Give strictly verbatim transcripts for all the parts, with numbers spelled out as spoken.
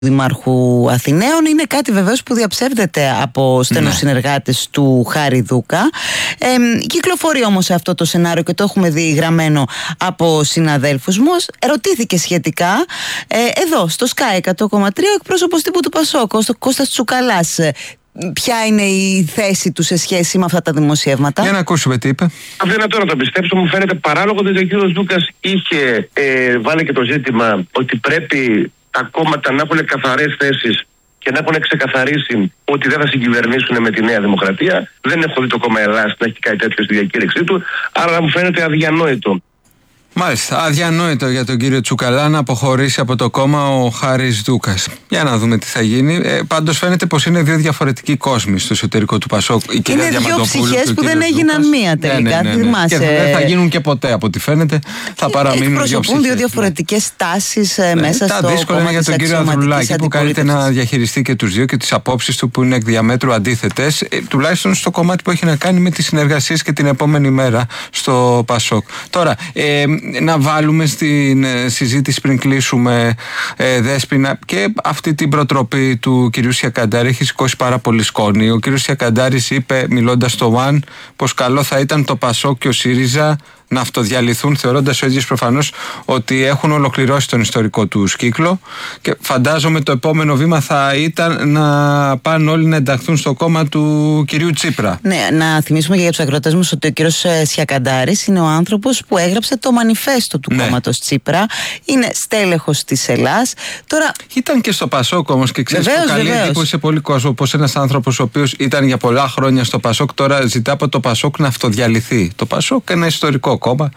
Δημάρχου Αθηναίων. Είναι κάτι βεβαίως που διαψεύδεται από στενούς συνεργάτες του Χάρη Δούκα. Ε, κυκλοφορεί όμως αυτό το σενάριο και το έχουμε δει γραμμένο από συναδέλφους μου. Ερωτήθηκε σχετικά ε, εδώ στο Sky εκατό κόμμα τρία ο εκπρόσωπος τύπου του Πασόκ, ο Κώστας Τσουκαλάς. Ποια είναι η θέση του σε σχέση με αυτά τα δημοσιεύματα? Για να ακούσουμε τι είπε. Αδυνατό να το πιστέψω, μου φαίνεται παράλογο ότι ο κ. Δούκας είχε ε, βάλει και το ζήτημα ότι πρέπει τα κόμματα να έχουν καθαρές θέσεις και να έχουν ξεκαθαρίσει ότι δεν θα συγκυβερνήσουν με τη Νέα Δημοκρατία. Δεν έχω δει το κόμμα Ελλάς να έχει κάτι τέτοιο στη διακήρυξή του, άρα μου φαίνεται αδιανόητο. Μάλιστα, αδιανόητο για τον κύριο Τσουκαλά να αποχωρήσει από το κόμμα ο Χάρης Δούκας. Για να δούμε τι θα γίνει. Ε, πάντως φαίνεται πως είναι δύο διαφορετικοί κόσμοι στο εσωτερικό του Πασόκ. Η είναι δύο ψυχές που δεν έγιναν μία τελικά. Ναι, ναι, ναι, ναι. Και δεν θα γίνουν και ποτέ από ό,τι φαίνεται. Θα παραμείνουν δύο ψυχές. δύο διαφορετικές τάσεις ναι. μέσα τα στο δύσκολα κόμμα είναι για τον κύριο Ανδρουλάκη που καλείται να διαχειριστεί και τους δύο και τις απόψεις του που είναι εκ διαμέτρου αντίθετες. Ε, τουλάχιστον στο κομμάτι που έχει να κάνει με τις συνεργασίες και την επόμενη μέρα στο Πασόκ. Τώρα, ε, να βάλουμε στην συζήτηση πριν κλείσουμε ε, Δέσποινα και αυτή την προτροπή του κυρίου Σιακαντάρη έχει σηκώσει πάρα πολύ σκόνη. Ο κύριος Σιακαντάρης είπε μιλώντας στο One πως καλό θα ήταν το Πασόκ και ο ΣΥΡΙΖΑ να αυτοδιαλυθούν, θεωρώντας ο ίδιος προφανώς ότι έχουν ολοκληρώσει τον ιστορικό τους κύκλο και φαντάζομαι το επόμενο βήμα θα ήταν να πάνε όλοι να ενταχθούν στο κόμμα του κυρίου Τσίπρα. Ναι, να θυμίσουμε και για τους ακροατές μας ότι ο κύριος Σιακαντάρης είναι ο άνθρωπος που έγραψε το μανιφέστο του ναι. κόμματος Τσίπρα, είναι στέλεχος της Ελλάς. Τώρα... Ήταν και στο Πασόκ όμως και ξέρεις που καλή εντύπωση σε πολύ κόσμο πως ένας άνθρωπος ο οποίος ήταν για πολλά χρόνια στο Πασόκ τώρα ζητά από το Πασόκ να αυτοδιαλυθεί. Το Πασόκ είναι ένα ιστορικό κόμμα.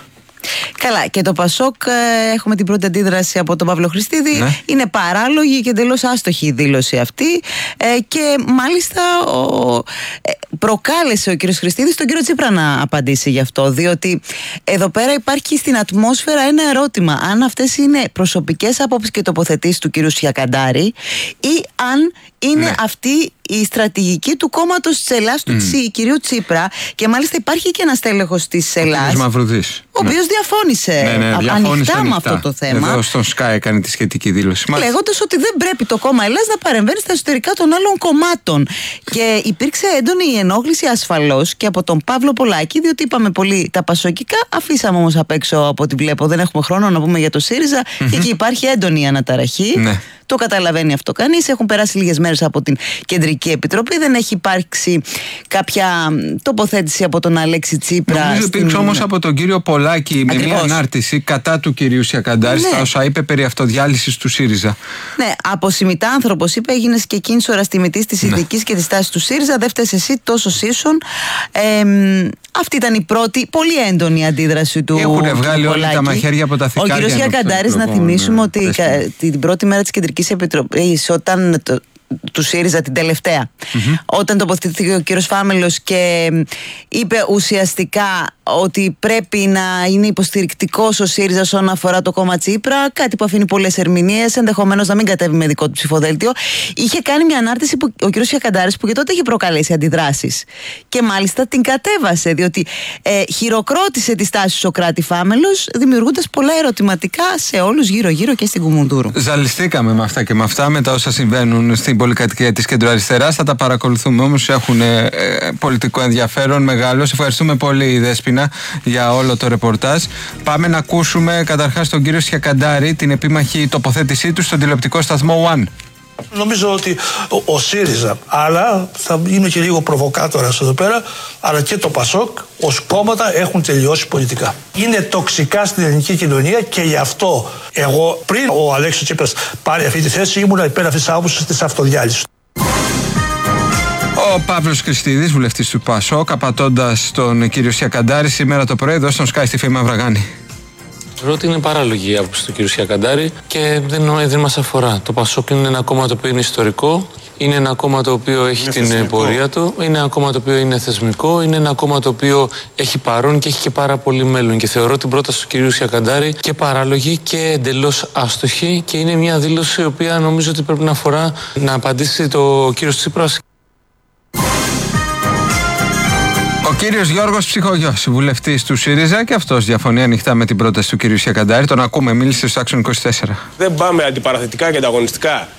Καλά, και το Πασόκ ε, έχουμε την πρώτη αντίδραση από τον Παύλο Χριστίδη. Ναι. Είναι παράλογη και εντελώς άστοχη η δήλωση αυτή ε, και μάλιστα ο, ε, προκάλεσε ο κύριος Χριστίδης τον κύριο Τσίπρα να απαντήσει γι' αυτό, διότι εδώ πέρα υπάρχει στην ατμόσφαιρα ένα ερώτημα αν αυτές είναι προσωπικές απόψεις και τοποθετήσεις του κύριου Σιακαντάρη ή αν είναι ναι. αυτή η στρατηγική του κόμματος της Ελλάς, του mm. τσι, κυρίου Τσίπρα, και μάλιστα υπάρχει και ένας τέλεχος της Ελλάς, ο οποίος ναι. διαφώνησε, ναι, ναι, διαφώνησε ανοιχτά, ανοιχτά με αυτό το θέμα. Εδώ στον Sky έκανε τη σχετική δήλωση. Λέγοντας ότι δεν πρέπει το κόμμα Ελλάς να παρεμβαίνει στα εσωτερικά των άλλων κομμάτων. Και υπήρξε έντονη η ενόχληση ασφαλώς και από τον Παύλο Πολάκη, διότι είπαμε πολύ τα πασοκικά, αφήσαμε όμως απ' έξω από ό,τι βλέπω, δεν έχουμε χρόνο να πούμε για το ΣΥΡΙΖΑ, mm-hmm. και εκεί υπάρχει έντονη αναταραχή. Ναι. Το καταλαβαίνει αυτό κανείς. Έχουν περάσει λίγες μέρες από την Κεντρική Επιτροπή. Δεν έχει υπάρξει κάποια τοποθέτηση από τον Αλέξη Τσίπρα. Νομίζω στην... υπήρξε όμως από τον κύριο Πολάκη με μια ανάρτηση κατά του κυρίου Σιακαντάρη, ναι. όσα είπε περί αυτοδιάλυσης του ΣΥΡΙΖΑ. Ναι, από συμμητάνθρωπος είπε, έγινες και εκείνης ώρας τιμητής της ειδικής ναι. και της τάσης του ΣΥΡΙΖΑ. Δεν φταίς εσύ, τόσο ίσον. Ε, αυτή ήταν η πρώτη πολύ έντονη αντίδραση του. Έχουν βγάλει όλα τα μαχαίρια από τα θηκάρια. Ο κύριος Σιακαντάρης, να θυμίσουμε ναι, ότι ναι. την πρώτη μέρα της Κεντρικής Επιτροπής, όταν το, του ΣΥΡΙΖΑ την τελευταία, mm-hmm. όταν τοποθετήθηκε ο κύριος Φάμελος και είπε ουσιαστικά ότι πρέπει να είναι υποστηρικτικός ο ΣΥΡΙΖΑ όσον αφορά το κόμμα Τσίπρα, κάτι που αφήνει πολλές ερμηνείες, ενδεχομένως να μην κατέβει με δικό του ψηφοδέλτιο, είχε κάνει μια ανάρτηση που ο κύριος Σιακαντάρης, που και τότε είχε προκαλέσει αντιδράσεις, και μάλιστα την κατέβασε, διότι ε, χειροκρότησε τη στάση του Σωκράτη Φάμελος, δημιουργώντας πολλά ερωτηματικά σε όλους γύρω-γύρω και στην Κουμουντούρου. Ζαλιστήκαμε με αυτά και με αυτά, με τα όσα συμβαίνουν στην πολυκατοικία της κεντροαριστεράς. Θα τα παρακολουθούμε όμως, έχουν ε, πολιτικό ενδιαφέρον μεγάλο. Σε ευχαριστούμε πολύ, Δέσποινα, για όλο το ρεπορτάζ. Πάμε να ακούσουμε καταρχάς τον κύριο Σιακαντάρη, την επίμαχη τοποθέτησή του στον τηλεοπτικό σταθμό One. Νομίζω ότι ο, ο ΣΥΡΙΖΑ, αλλά θα είμαι και λίγο προβοκάτορας εδώ πέρα, αλλά και το ΠΑΣΟΚ ως κόμματα έχουν τελειώσει πολιτικά. Είναι τοξικά στην ελληνική κοινωνία και γι' αυτό εγώ, πριν ο Αλέξης Τσίπρας πάρει αυτή τη θέση, ήμουν υπέρ αυτής της άποψης της αυτοδιάλυσης. Ο Παύλος Χριστίδης, βουλευτής του ΠΑΣΟΚ, απατώντας τον κύριο Σιακαντάρη σήμερα το πρωί εδώ στον Sky στη Φήμα Βραγάνη. Θεωρώ ότι είναι παράλογη η άποψη του κ. Σιακαντάρη και δεν, δεν μας αφορά. Το ΠΑΣΟΚ είναι ένα κόμμα το οποίο είναι ιστορικό, είναι ένα κόμμα το οποίο έχει είναι την θεσμικό. πορεία του, είναι ένα κόμμα το οποίο είναι θεσμικό, είναι ένα κόμμα το οποίο έχει παρόν και έχει και πάρα πολύ μέλλον. Και θεωρώ την πρόταση του κ. Σιακαντάρη και παράλογη και εντελώς άστοχη, και είναι μια δήλωση η οποία νομίζω ότι πρέπει να αφορά να απαντήσει το κ. Τσίπρας. Ο Κύριος Γιώργος Ψυχογιός, βουλευτής του ΣΥΡΙΖΑ, και αυτός διαφωνεί ανοιχτά με την πρόταση του κυρίου Σιακαντάρη. Τον ακούμε, μίλησε στο Άξον είκοσι τέσσερα. Δεν πάμε αντιπαραθετικά και ανταγωνιστικά